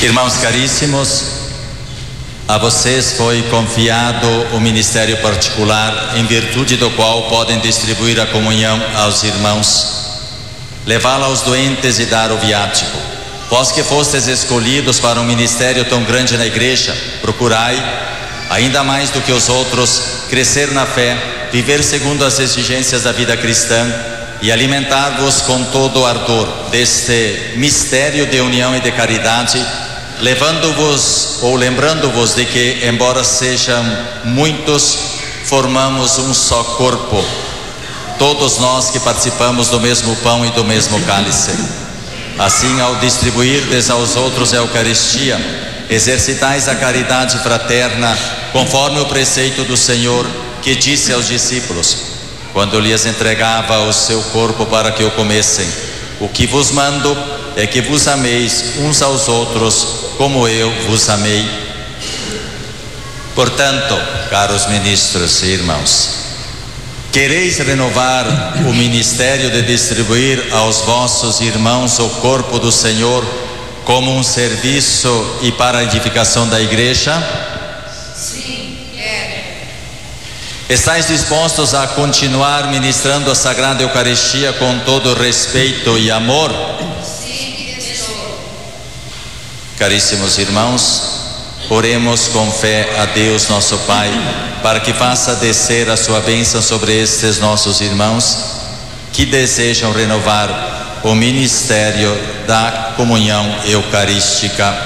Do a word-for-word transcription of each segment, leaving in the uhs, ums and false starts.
Irmãos caríssimos, a vocês foi confiado o ministério particular, em virtude do qual podem distribuir a comunhão aos irmãos, levá-la aos doentes e dar o viático. Vós que fostes escolhidos para um ministério tão grande na igreja, procurai, ainda mais do que os outros, crescer na fé, viver segundo as exigências da vida cristã e alimentar-vos com todo o ardor deste mistério de união e de caridade, levando-vos ou lembrando-vos de que, embora sejam muitos, formamos um só corpo, todos nós que participamos do mesmo pão e do mesmo cálice. Assim, ao distribuirdes aos outros a Eucaristia, exercitais a caridade fraterna, conforme o preceito do Senhor, que disse aos discípulos, quando lhes entregava o seu corpo para que o comessem: o que vos mando é que vos ameis uns aos outros, como eu vos amei. Portanto, caros ministros e irmãos, quereis renovar o ministério de distribuir aos vossos irmãos o corpo do Senhor como um serviço e para a edificação da igreja? Sim, quero. Estais dispostos a continuar ministrando a Sagrada Eucaristia com todo respeito e amor? Sim, estou. Caríssimos irmãos, oremos com fé a Deus nosso Pai, para que faça descer a sua bênção sobre estes nossos irmãos que desejam renovar o ministério da comunhão eucarística.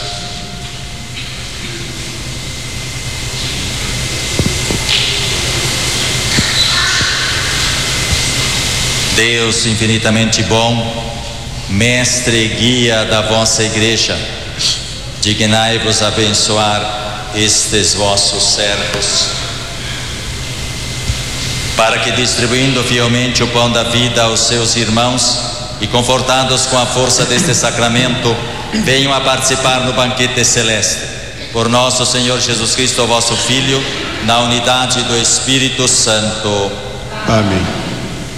Deus infinitamente bom, mestre e guia da vossa igreja, dignai-vos abençoar estes vossos servos, para que, distribuindo fielmente o pão da vida aos seus irmãos e confortados com a força deste sacramento, venham a participar no banquete celeste. Por nosso Senhor Jesus Cristo, vosso Filho, na unidade do Espírito Santo. Amém.